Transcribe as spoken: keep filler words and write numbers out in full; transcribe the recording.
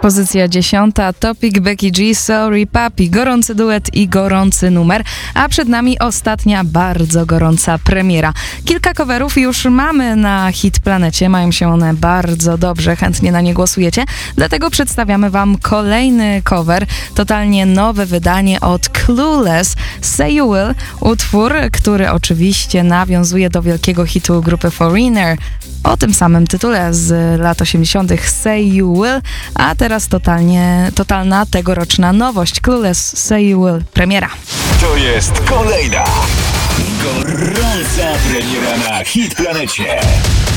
Pozycja dziesiąta, Topic, Becky G, Sorry Papi, gorący duet i gorący numer, a przed nami ostatnia bardzo gorąca premiera. Kilka coverów już mamy na Hit Planecie, mają się one bardzo dobrze, chętnie na nie głosujecie, dlatego przedstawiamy wam kolejny cover, totalnie nowe wydanie od Clueless, Say You Will, utwór, który oczywiście nawiązuje do wielkiego hitu grupy Foreigner, o tym samym tytule z lat osiemdziesiątych Say You Will, a teraz totalnie, totalna tegoroczna nowość. Clueless, Say You Will, premiera. To jest kolejna gorąca premiera na Hit Planecie.